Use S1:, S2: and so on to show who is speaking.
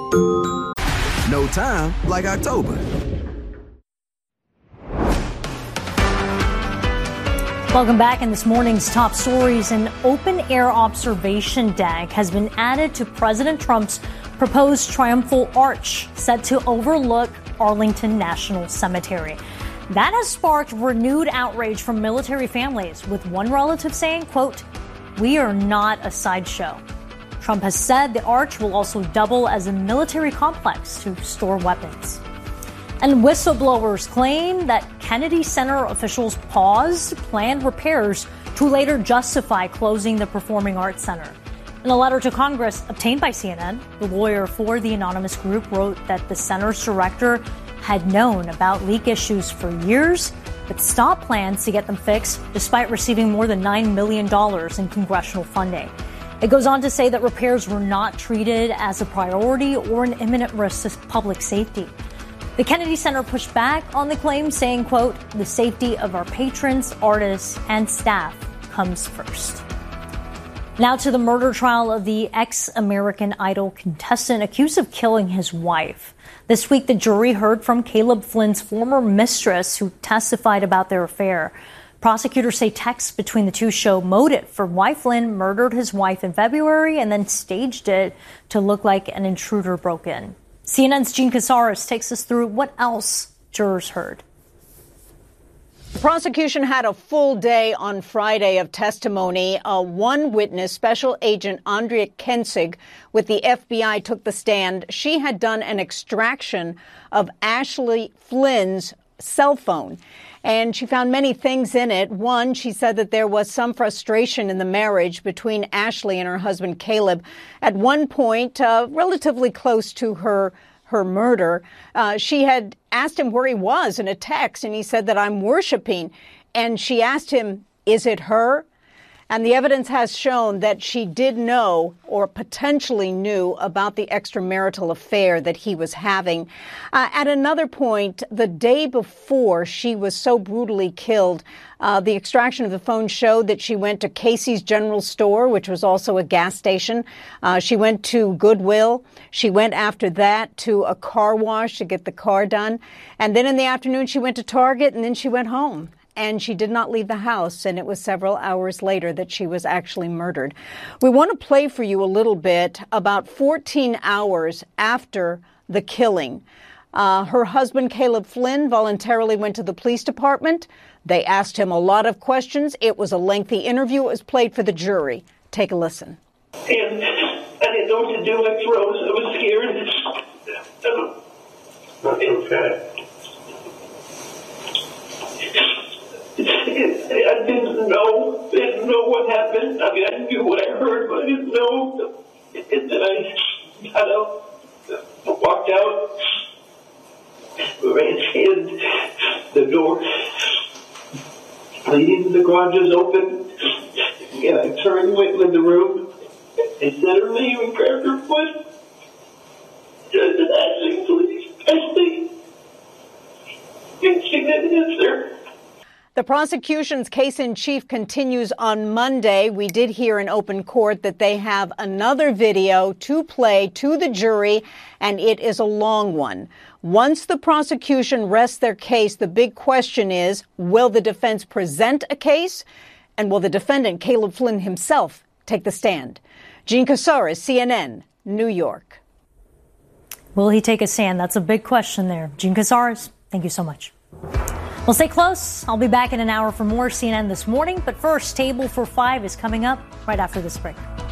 S1: No time like October.
S2: Welcome back. In this morning's top stories, an open-air observation deck has been added to President Trump's proposed triumphal arch set to overlook Arlington National Cemetery. That has sparked renewed outrage from military families, with one relative saying, quote, "We are not a sideshow." Trump has said the arch will also double as a military complex to store weapons. And whistleblowers claim that Kennedy Center officials paused planned repairs to later justify closing the Performing Arts Center. In a letter to Congress obtained by CNN, the lawyer for the anonymous group wrote that the center's director had known about leak issues for years, but stopped plans to get them fixed despite receiving more than $9 million in congressional funding. It goes on to say that repairs were not treated as a priority or an imminent risk to public safety. The Kennedy Center pushed back on the claim, saying, quote, "The safety of our patrons, artists, and staff comes first." Now to the murder trial of the ex-American Idol contestant accused of killing his wife. This week, the jury heard from Caleb Flynn's former mistress, who testified about their affair. Prosecutors say texts between the two show motive for why Flynn murdered his wife in February and then staged it to look like an intruder broke in. CNN's Gene Casares takes us through what else jurors heard.
S3: The prosecution had a full day on Friday of testimony. One witness, Special Agent Andrea Kensig with the FBI, took the stand. She had done an extraction of Ashley Flynn's cell phone, and she found many things in it. One, she said that there was some frustration in the marriage between Ashley and her husband Caleb. At one point, relatively close to her murder, she had asked him where he was in a text, and he said that "I'm worshiping." And she asked him, "Is it her?" And the evidence has shown that she did know or potentially knew about the extramarital affair that he was having. At another point, the day before she was so brutally killed, the extraction of the phone showed that she went to Casey's General Store, which was also a gas station. She went to Goodwill. She went after that to a car wash to get the car done. And then in the afternoon, she went to Target, and then she went home. And she did not leave the house, and it was several hours later that she was actually murdered. We want to play for you a little bit about 14 hours after the killing. Her husband, Caleb Flynn, voluntarily went to the police department. They asked him a lot of questions. It was a lengthy interview. It was played for the jury. Take a listen.
S4: And I didn't know what to do. I froze. I was scared. Okay. I didn't know what happened. I mean, I knew what I heard, but I didn't know. And then I got out, walked out, ran in the door leading to the garage is open. And I turned, went in the room, and said her name and grabbed her foot. I said, "Ashley, please, Ashley." And she didn't answer.
S3: The prosecution's case in chief continues on Monday. We did hear in open court that they have another video to play to the jury, and it is a long one. Once the prosecution rests their case, the big question is, will the defense present a case? And will the defendant, Caleb Flynn himself, take the stand? Gene Casares, CNN, New York.
S2: Will he take a stand? That's a big question there. Gene Casares, thank you so much. Well, stay close. I'll be back in an hour for more CNN This Morning. But first, Table for Five is coming up right after this break.